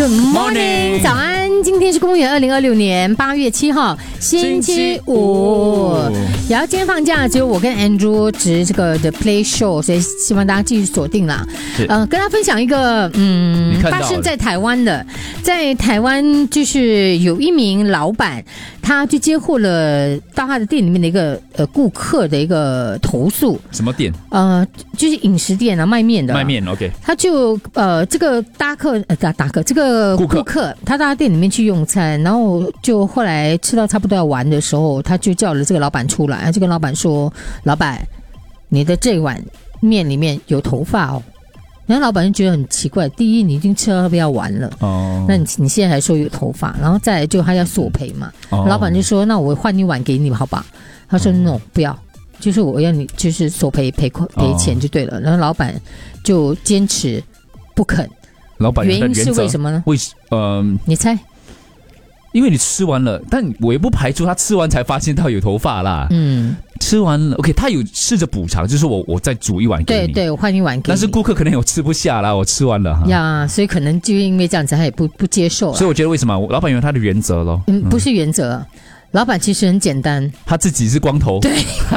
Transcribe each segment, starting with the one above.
Good morning， 早安！今天是公元2026年8月7号，星期五。然后今天放假，只有我跟 Andrew 值这个 The Play Show， 所以希望大家继续锁定啦。跟大家分享一个发生在台湾的，在台湾就是有一名老板，他就接获了到他的店里面的一个顾客的一个投诉。 什么店？ 就是饮食店啊，卖面的。 卖面 ，OK。 他就这个这个顾客，他到他店里面去用餐，然后就后来吃到差不多要完的时候，他就叫了这个老板出来，他就跟老板说：“老板，你的这碗面里面有头发哦。”然后老板就觉得很奇怪，第一，你已经吃到要完了，那你现在还说有头发，然后再来就他要索赔嘛，老板就说：“那我换一碗给你好吧？”他说：“No， 不要。”就是我要你就是索赔钱就对了，然后老板就坚持不肯。 老板原因是为什么呢？你猜？ 因为你吃完了，但我也不排除他吃完才发现到有头发啦。吃完了 ，OK， 他有试着补偿，就是我再煮一碗给你。对， 我换一碗给你。 但是顾客可能有吃不下啦，我吃完了哈。 呀，所以可能就因为这样子，他也不接受。 所以我觉得为什么老板有他的原则咯？ 不是原则。老板其实很简单， 他自己是光头。 对，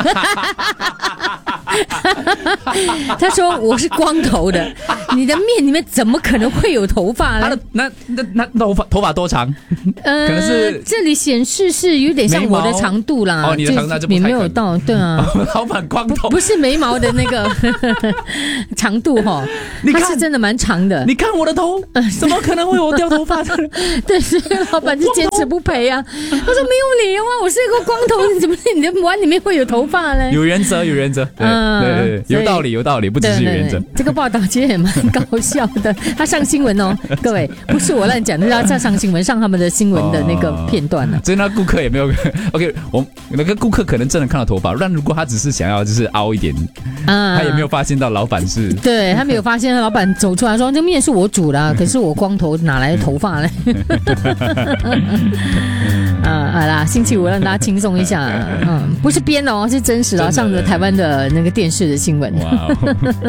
他说我是光头的，你的面里面怎么可能会有头发呢？ 那头发多长？可能是这里显示是有点像我的长度啦。 你的长度就你没有到，对啊。 老板光头不是眉毛的那个长度哈，它是真的蛮长的。 你看我的头，怎么可能会有掉头发的？ 对，所以老板就坚持不赔啊。他说没有理由啊，我是一个光头，你怎么你的碗里面会有头发呢？ 有原则，对，有道理，不只是有原则。 这个报道其实也蛮搞笑的，他上新闻哦，各位，不是我乱讲的，他上新闻，上他们的新闻的那个片段了。 所以那顾客也没有 OK， 那个顾客可能真的看到头发，但如果他只是想要就是凹一点，他也没有发现到老板是， 对他没有发现老板走出来说这面是我煮的，可是我光头哪来的头发呢？好啦，星期五让大家轻松一下，不是编的哦，是真实的，上着台湾的那个电视的新闻。